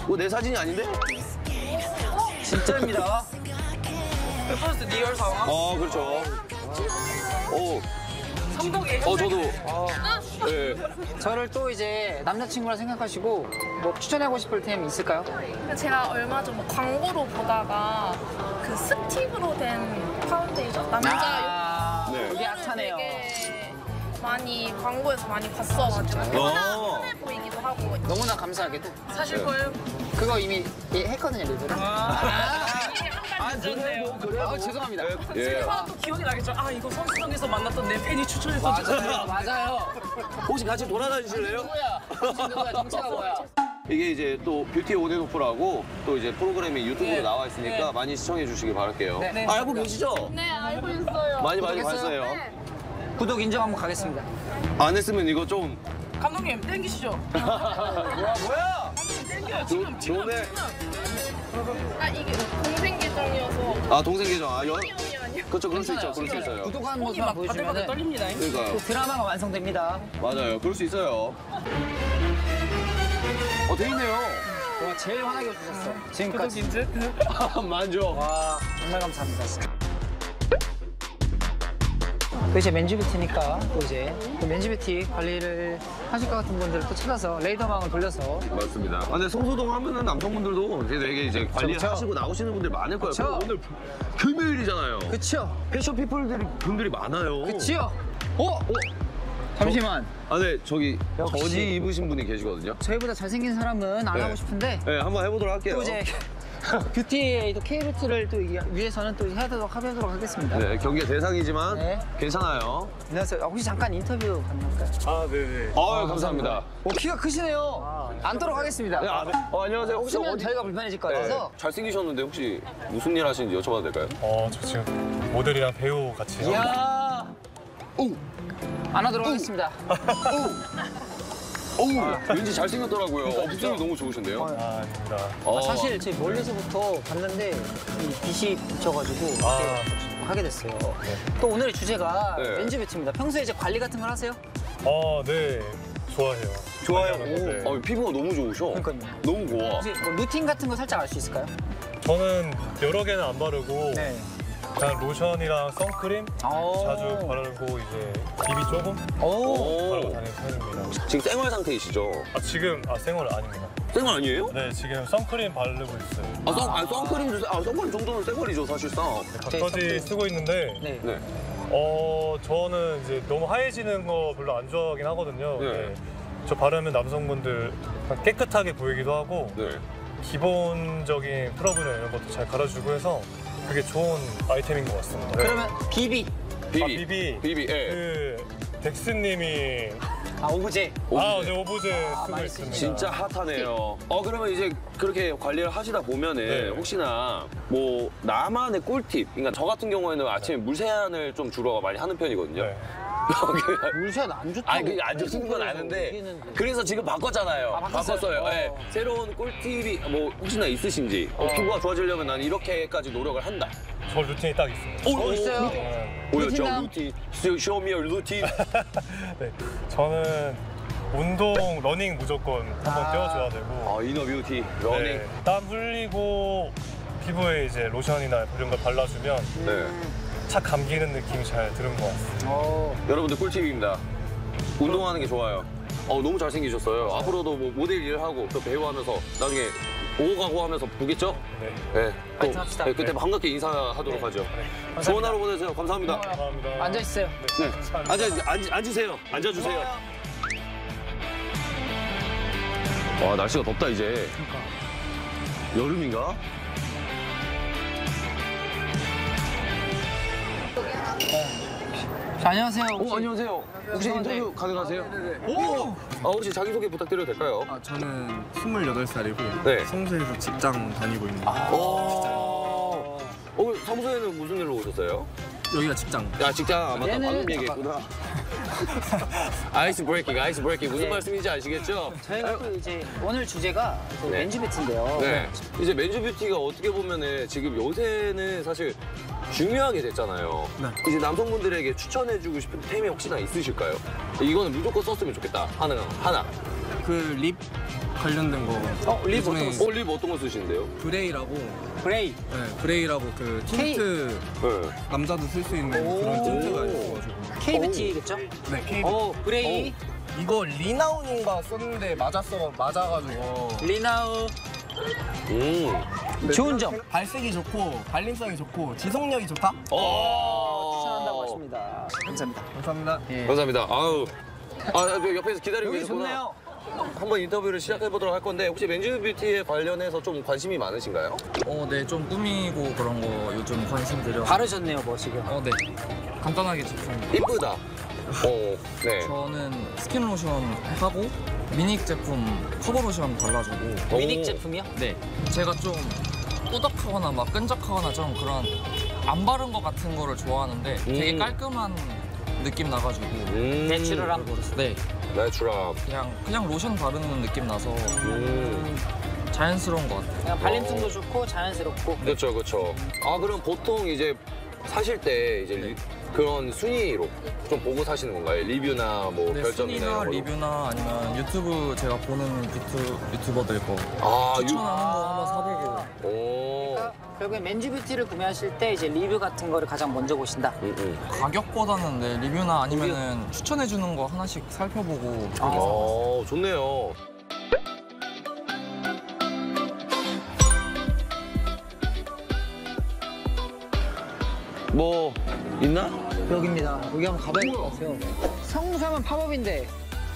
이거 내 사진이 아닌데? 진짜입니다. 퍼스트 리얼 상황? 그렇죠. 오. 성공의 저도. 네. 저를 또 이제 남자친구라 생각하시고 뭐 추천하고 싶을 템 있을까요? 제가 얼마 전 광고로 보다가 그 스틱으로 된 파운데이션 남자 네. 이게 핫하네요. 되게 많이 광고에서 많이 봤어가지고 편해 보이기도 하고 너무나 감사하게도 사실 거예요? 그거 이미 했거든요, 리뷰를. 그래요? 죄송합니다. 예. 또 기억이 나겠죠? 아, 이거 선수동에서 만났던 내 팬이 추천해서 맞아요. 혹시 같이 돌아다니실래요? 누구야? 정체가 뭐야? 이게 이제 또 뷰티 온앤오프라고 또 이제 프로그램이 유튜브로 네. 나와 있으니까 네. 많이 시청해 주시기 바랄게요. 네. 알고 계시죠? 네 알고 있어요. 많이 구독했어요? 봤어요. 구독 인정 한번 가겠습니다. 안 했으면 이거 좀 감독님 땡기시죠? 뭐야? 땡겨요. 지금 좋네. 이게 동생 계정이어서 동생 계정. 언니 아니요. 그렇죠. 그럴 수 있죠. 그럴 수 괜찮아요. 있어요. 구독하는 손이 모습만 막 바들바들 보여주면 떨립니다. 그러니까요. 또 드라마가 완성됩니다. 맞아요. 그럴 수 있어요. 돼 있네요. 와, 제일 환하게 해주셨어. 지금까지. 구독인지? 만족. 와, 정말 감사합니다. 또 이제 맨즈뷰티니까 또 이제 또 맨즈뷰티 관리를 하실 것 같은 분들을 또 찾아서 레이더망을 돌려서 맞습니다. 근데 성소동 하면은 남성분들도 되게 이제 관리하시고 그쵸. 나오시는 분들 많을 거예요. 그쵸. 그리고 오늘 금요일이잖아요. 그쵸? 패션 분들이 많아요. 그치요? 잠시만. 네, 저기 역시. 저지 입으신 분이 계시거든요. 저희보다 잘생긴 사람은 안 네. 하고 싶은데 네, 한번 해보도록 할게요. 또 이제 뷰티의 또 K뷰티를 또 위해서는 또 하도록 하겠습니다. 네, 경기의 대상이지만 네. 괜찮아요. 안녕하세요. 혹시 잠깐 인터뷰 가능할까요? 네네. 감사합니다. 키가 크시네요. 앉도록 하겠습니다. 네, 안녕하세요. 혹시 쓰면 어디? 저희가 불편해질 것 네, 같아서. 잘생기셨는데 혹시 무슨 일 하시는지 여쭤봐도 될까요? 저 지금 모델이랑 배우 같이 하고 이야. 안아도록 하겠습니다. 왠지 잘생겼더라고요. 목소리 너무 좋으신데요? 아닙니다. 사실 제 멀리서부터 봤는데 이 빛이 비쳐가지고 이렇게 하게 됐어요. 또 오늘의 주제가 네. 맨즈 뷰티입니다. 평소에 이제 관리 같은 걸 하세요? 네. 좋아해요. 좋아요. 네. 피부가 너무 좋으셔. 그러니까요. 너무 고와. 혹시 뭐 루틴 같은 거 살짝 알 수 있을까요? 저는 여러 개는 안 바르고 네. 그냥 로션이랑 선크림 오. 자주 바르고 이제 비비 조금 오. 바르고 다니는 편입니다. 지금 생활 상태이시죠? 지금 생얼 아닙니다. 생활 아니에요? 네, 지금 선크림 바르고 있어요. 선크림 선크림 정도는 생활이죠, 사실상. 닥터지 쓰고 있는데 네. 네. 저는 이제 너무 하얘지는 거 별로 안 좋아하긴 하거든요. 네. 네. 저 바르면 남성분들 깨끗하게 보이기도 하고 네. 기본적인 프로브나 이런 것도 잘 갈아주고 해서 그게 좋은 아이템인 것 같습니다. 그러면 비비. 비비. 예. 그 덱스님이 오브제. 네, 오브제 쓰고 많이 있습니다. 진짜 핫하네요. 그러면 이제 그렇게 관리를 하시다 보면은 네. 혹시나 뭐 나만의 꿀팁, 그러니까 저 같은 경우에는 아침에 물 세안을 좀 주로 많이 하는 편이거든요. 네. 물샷 안 좋다고. 아니 그게 안 좋은 건 아는데 얘기했는데. 그래서 지금 바꿨잖아요. 바꿨어요? 바꿨어요. 네. 새로운 꿀팁이 뭐 혹시나 있으시는지 피부가 좋아지려면 난 이렇게까지 노력을 한다. 저 루틴이 딱 있습니다. 있어요? 보였죠? 루틴남? 루틴. Show me your 루틴. 네. 저는 운동, 러닝 무조건 한번 떼어줘야 되고 이너 뷰티, 러닝. 네. 땀 흘리고 피부에 이제 로션이나 이런 걸 발라주면 네. 착 감기는 느낌이 잘 드는 것 같습니다. 여러분들 꿀팁입니다. 운동하는 게 좋아요. 너무 잘생기셨어요. 앞으로도 뭐 모델 일을 하고 또 배우하면서 나중에 오고 가고 하면서 보겠죠? 네. 네. 파이팅 합시다. 그때 반갑게 인사하도록 하죠. 좋은 하루 보내세요. 감사합니다. 감사합니다. 앉아있어요. 네. 앉으세요. 앉아주세요. 와, 날씨가 덥다, 이제. 여름인가? 안녕하세요. 안녕하세요. 혹시 인터뷰 가능하세요? 오! 혹시 자기소개 부탁드려도 될까요? 저는 28살이고 네. 성수에서 직장 다니고 있는 사무소에는 무슨 일로 오셨어요? 여기가 직장. 야, 직장. 맞다. 얘는 방금 얘기했구나. 아이스 브레이킹. 무슨 말씀인지 아시겠죠? 저희가 또 이제 오늘 주제가 네. 맨즈 뷰티인데요. 네. 이제 맨즈 뷰티가 어떻게 보면은 지금 요새는 사실 중요하게 됐잖아요. 네. 이제 남성분들에게 추천해주고 싶은 템이 혹시나 있으실까요? 이거는 무조건 썼으면 좋겠다. 하나. 그 립 관련된 거. 립 요즘에 어떤 거 립 어떤 거 쓰시는데요? 브레이라고. 브레이. 네, 브레이라고 그 틴트 네. 남자도 쓸 수 있는 그런 틴트가 있어가지고. KBT겠죠? 네, 케이블. 브레이. 이거 리나운인가 썼는데 맞아가지고. 리나우. 음. 좋은 점. 발색이 좋고 발림성이 좋고 지속력이 좋다. 추천한다고 하십니다. 감사합니다. 감사합니다. 감사합니다. 아우. 저 옆에서 기다리고 여기 계셨구나. 좋네요. 한번 인터뷰를 시작해 보도록 할 건데 혹시 맨즈 뷰티에 관련해서 좀 관심이 많으신가요? 네, 좀 꾸미고 그런 거 요즘 관심 들여. 바르셨네요, 뭐 지금. 네. 간단하게 제품. 이쁘다. 네. 저는 스킨 로션 하고 미닉 제품 커버 로션 발라주고. 미닉 제품이요? 네. 제가 좀 꾸덕하거나 막 끈적하거나 좀 그런 안 바른 거 같은 거를 좋아하는데 되게 깔끔한 느낌 나가지고. 내추럴한. 네. 내추럴. 그냥 로션 바르는 느낌 나서 자연스러운 것 같아요. 그냥 발림성도 좋고 자연스럽고. 그렇죠, 그렇죠. 그럼 보통 이제 사실 때 이제 그런 순위로 좀 보고 사시는 건가요? 리뷰나 뭐 네, 별점이나 순위나 이런 걸로? 리뷰나 아니면 유튜브 제가 보는 유튜버들 거 추천하는 거 한번 사보고. 오. 결국엔 맨즈 뷰티를 구매하실 때 이제 리뷰 같은 거를 가장 먼저 보신다. 가격보다는 네, 리뷰나 아니면은 추천해주는 거 하나씩 살펴보고. 좋네요. 뭐 있나? 여기입니다. 여기 한번 가봐야 될 것 같아요. 성수하면 팝업인데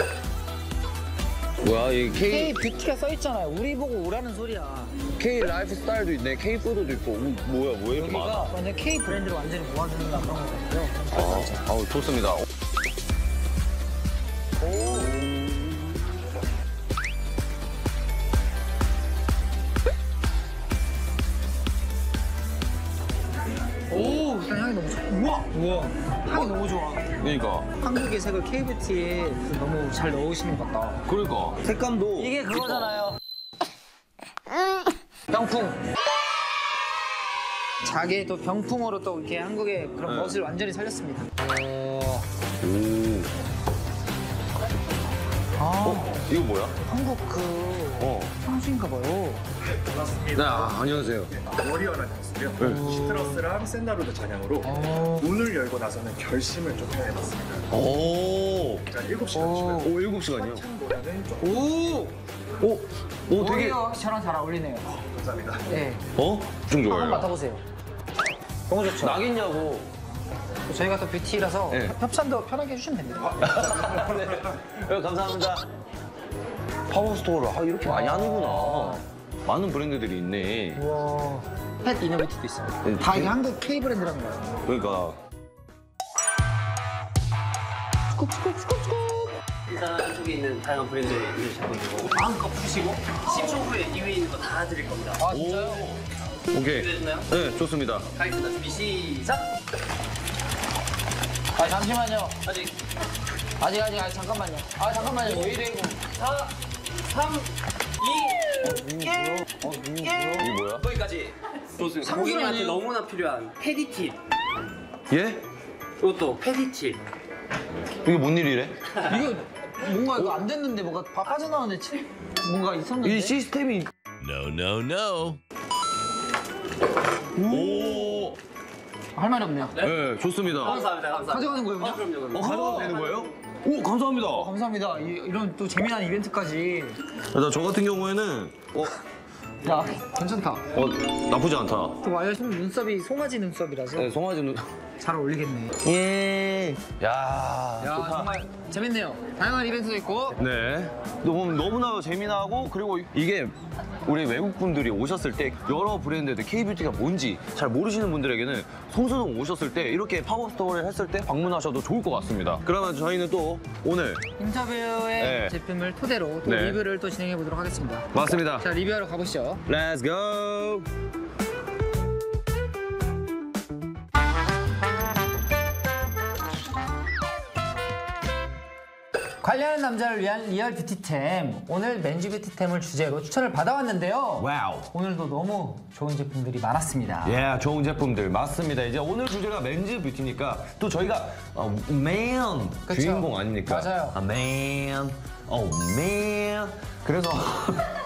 뭐야 이 K 뷰티가 써있잖아요. 우리 보고 오라는 소리야. K 라이프 스타일도 있네. K 푸드도 있고. 뭐야 왜 이렇게 많아? 여기가 완전 K 브랜드를 완전히 모아주는 그런 거거든요. 아우 좋습니다. 오, 일단 향이 너무 좋아. 우와. 향이 너무 좋아. 그러니까. 한국의 색을 K 뷰티에 너무 잘 넣으시는 것 같다. 그러니까. 색감도. 이게 그거잖아요. 병풍. 자기의 또 병풍으로 또 이렇게 한국의 그런 멋을 완전히 살렸습니다. 이거 뭐야? 한국 향수인가 봐요. 네, 안녕하세요. 워리어라는 향수고요. 시트러스랑 샌다루드 잔향으로 문을 열고 나서는 결심을 좀 표현해봤습니다. 오. 자, 7시간 쉬면 7시간이요? 찬 노래는 좀 오, 되게. 오히려 저랑 잘 어울리네요. 감사합니다. 네. 엄청 한번 좋아요. 맡아보세요. 너무 좋죠? 나겠냐고. 저희가 또 뷰티라서 네. 협찬도 편하게 해주시면 됩니다. 네, 감사합니다. 팝업 스토어를 이렇게 많이 하는구나. 많은 브랜드들이 있네. 우와. 펫 이너뷰티도 있어요. 네, 다 이게 한국 K 브랜드라는 거예요. 그러니까. 일단 이쪽에 있는 다양한 브랜드를 잡고 있는 거 마음껏 푸시고 10초 후에 이위에 있는 거 다 드릴 겁니다. 아, 진짜요? 오케이. 준비됐나요? 네, 좋습니다. 가겠습니다. 준비 시작! 아, 잠시만요. 아직 잠깐만요. 아, 잠깐만요. 왜 이래, 이거. 4, 3, 2, 1 이게 뭐야? 거기까지. 좋습니다. 고객님한테 너무나 필요한 패디팁. 예? 이것도 패디팁. 이게 뭔 일이래? 이거 뭔가 이거 안 됐는데 뭐가 빠져나오는데 뭔가 있었는데? 이 시스템이. No, no, no. 오. 할 말이 없네요. 네, 좋습니다. 감사합니다. 가져가는 거예요, 그냥? 그럼요. 가져가도 되는 거예요? 오, 감사합니다. 감사합니다. 이런 또 재미난 이벤트까지. 저 같은 경우에는 야, 괜찮다. 나쁘지 않다. 또 알려주신 눈썹이 송아지 눈썹이라서 네, 송아지 눈. 잘 어울리겠네. 예. 야, 야, 정말 재밌네요. 다양한 이벤트도 있고. 네. 너무나 재미나고 그리고 이게 우리 외국 분들이 오셨을 때 여러 브랜드들 K뷰티가 뭔지 잘 모르시는 분들에게는 성수동 오셨을 때 이렇게 팝업 스토어를 했을 때 방문하셔도 좋을 것 같습니다. 그러면 저희는 또 오늘 인터뷰의 네. 제품을 토대로 또 네. 리뷰를 또 진행해 보도록 하겠습니다. 맞습니다. 자, 리뷰하러 가보시죠. Let's go. 관리하는 남자를 위한 리얼 뷰티템. 오늘 맨즈 뷰티템을 주제로 추천을 받아왔는데요. 와우. 오늘도 너무 좋은 제품들이 많았습니다. 예, 좋은 제품들 맞습니다. 이제 오늘 주제가 맨즈 뷰티니까 또 저희가 맨 그쵸. 주인공 아닙니까? 맞아요. 맨 Oh man. 그래서